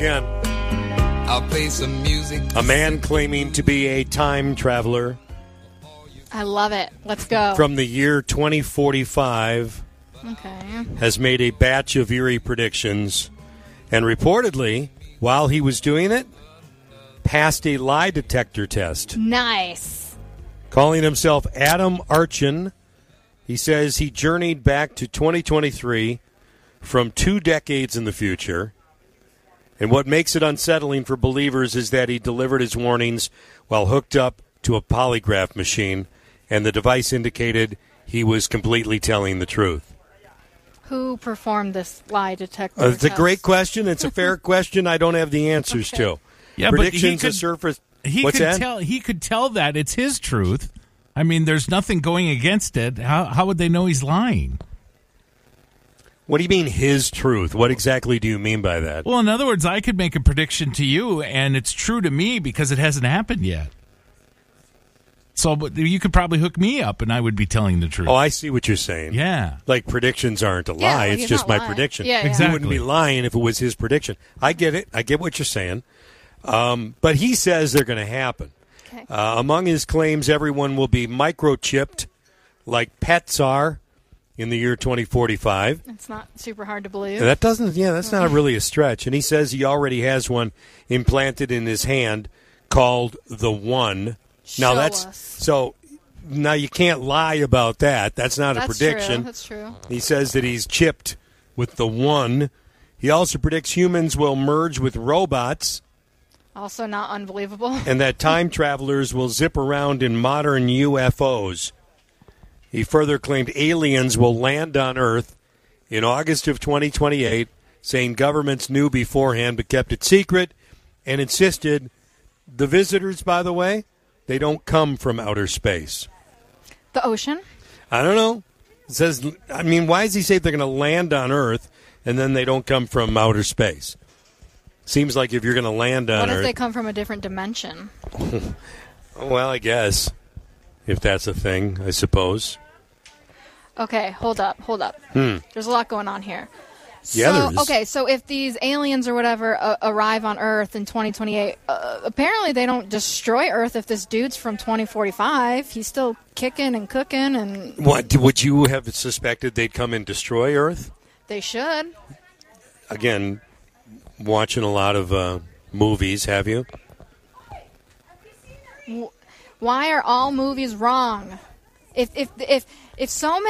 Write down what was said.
Again, I'll play some music. a man claiming to be a time traveler I love it. Let's go. from the year 2045 Okay. has made a batch of eerie predictions, and reportedly, while he was doing it, passed a lie detector test. Nice. Calling himself Adam Archin, he says he journeyed back to 2023 from 2 decades in the future. And what makes it unsettling for believers is that he delivered his warnings while hooked up to a polygraph machine, and the device indicated he was completely telling the truth. Who performed this lie detector It's a test? great question. It's a fair question. I don't have the answers to. Yeah, Predictions but of surface. he What's could that? tell. He could tell that it's his truth. I mean, there's nothing going against it. How would they know he's lying? What do you mean his truth? What exactly do you mean by that? Well, in other words, I could make a prediction to you, and it's true to me because it hasn't happened yet. So but you could probably hook me up, and I would be telling the truth. Oh, I see what you're saying. Yeah. Like predictions aren't a Yeah, lie. like It's he's just not my lying. prediction. Yeah, yeah. Exactly. He wouldn't be lying if it was his prediction. I get it. I get what you're saying. But he says they're going to happen. Okay. Among his claims, everyone will be microchipped like pets are in the year 2045. It's not super hard to believe. And that's not really a stretch. And he says he already has one implanted in his hand called the One. Show that's us. so. Now you can't lie about that. That's not a prediction. True. That's true. He says that he's chipped with the One. He also predicts humans will merge with robots Also not unbelievable. and that time travelers will zip around in modern UFOs. He further claimed aliens will land on Earth in August of 2028, saying governments knew beforehand but kept it secret, and insisted the visitors, by the way, they don't come from outer space. The ocean? I don't know. It says, I mean, why does he say they're going to land on Earth and then they don't come from outer space? Seems like if you're going to land on What if Earth. they come from a different dimension? Well, I guess. If that's a thing, I suppose. Okay, hold up. There's a lot going on here. Yeah, there is. Okay, so if these aliens or whatever arrive on Earth in 2028, apparently they don't destroy Earth if this dude's from 2045. He's still kicking and cooking, and What would you have suspected they'd come and destroy Earth? they should. Again, watching a lot of movies, have you? Why are all movies wrong? If so